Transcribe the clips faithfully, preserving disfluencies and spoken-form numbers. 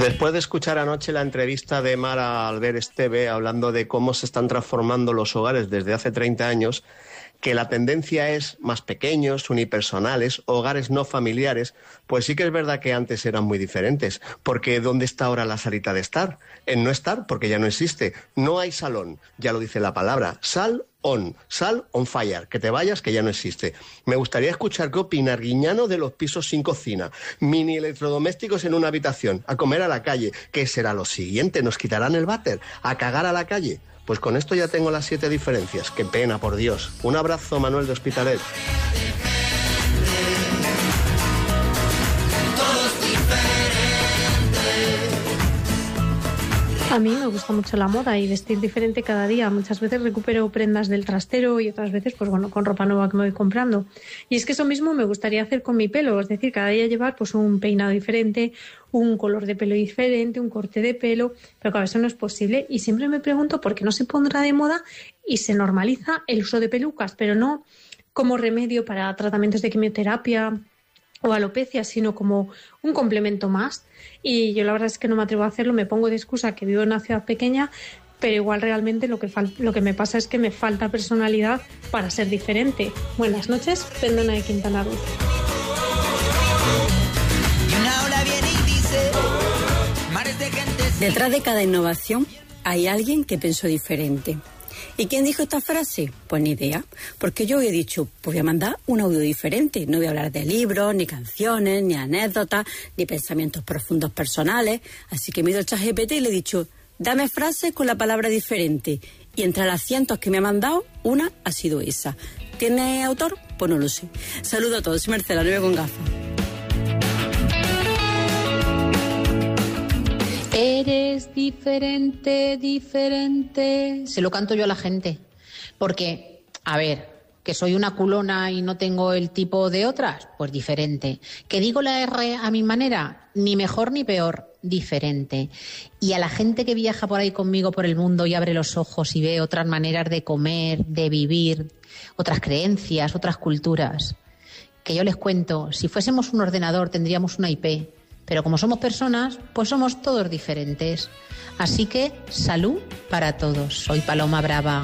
Después de escuchar anoche la entrevista de Mara Albert Esteve hablando de cómo se están transformando los hogares desde hace treinta años, que la tendencia es más pequeños, unipersonales, hogares no familiares, pues sí que es verdad que antes eran muy diferentes, porque ¿dónde está ahora la salita de estar? En no estar, porque ya no existe. No hay salón, ya lo dice la palabra, sal on, sal on fire, que te vayas, que ya no existe. Me gustaría escuchar qué opina Arguiñano de los pisos sin cocina, mini electrodomésticos en una habitación, a comer a la calle. ¿Qué será lo siguiente? ¿Nos quitarán el váter? ¿A cagar a la calle? Pues con esto ya tengo las siete diferencias. Qué pena, por Dios. Un abrazo, Manuel de Hospitalet. A mí me gusta mucho la moda y vestir diferente cada día. Muchas veces recupero prendas del trastero y otras veces, pues bueno, con ropa nueva que me voy comprando. Y es que eso mismo me gustaría hacer con mi pelo, es decir, cada día llevar pues un peinado diferente, un color de pelo diferente, un corte de pelo, pero claro, eso no es posible. Y siempre me pregunto por qué no se pondrá de moda y se normaliza el uso de pelucas, pero no como remedio para tratamientos de quimioterapia o alopecia, sino como un complemento más. Y yo la verdad es que no me atrevo a hacerlo, me pongo de excusa que vivo en una ciudad pequeña, pero igual realmente lo que, fal- lo que me pasa es que me falta personalidad para ser diferente. Buenas noches, Pendona de Quintana Roo. Detrás de cada innovación hay alguien que pensó diferente. ¿Y quién dijo esta frase? Pues ni idea, porque yo he dicho, pues voy a mandar un audio diferente, no voy a hablar de libros, ni canciones, ni anécdotas, ni pensamientos profundos personales, así que me he ido al ChatGPT y le he dicho, dame frases con la palabra diferente, y entre las cientos que me ha mandado, una ha sido esa. ¿Tiene autor? Pues no lo sé. Saludo a todos, soy Marcela, nueve con gafas. Eres diferente, diferente. Se lo canto yo a la gente. Porque, a ver, que soy una culona y no tengo el tipo de otras, pues diferente. Que digo la R a mi manera, ni mejor ni peor, diferente. Y a la gente que viaja por ahí conmigo por el mundo y abre los ojos y ve otras maneras de comer, de vivir, otras creencias, otras culturas, que yo les cuento, si fuésemos un ordenador tendríamos una I P. Pero como somos personas, pues somos todos diferentes. Así que, salud para todos. Soy Paloma Brava.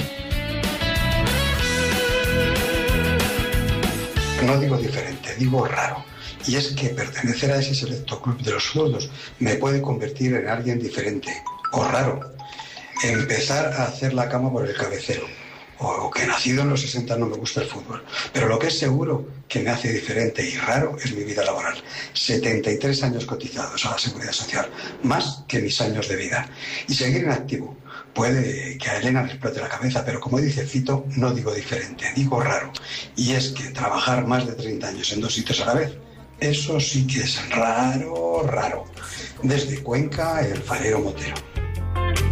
No digo diferente, digo raro. Y es que pertenecer a ese selecto club de los zurdos me puede convertir en alguien diferente o raro. Empezar a hacer la cama por el cabecero. O que nacido en los sesenta no me gusta el fútbol. Pero lo que es seguro que me hace diferente y raro es mi vida laboral. setenta y tres años cotizados a la Seguridad Social, más que mis años de vida. Y seguir en activo. Puede que a Elena le explote la cabeza, pero como dice Fito, no digo diferente, digo raro. Y es que trabajar más de treinta años en dos sitios a la vez, eso sí que es raro, raro. Desde Cuenca, el Farero Motero.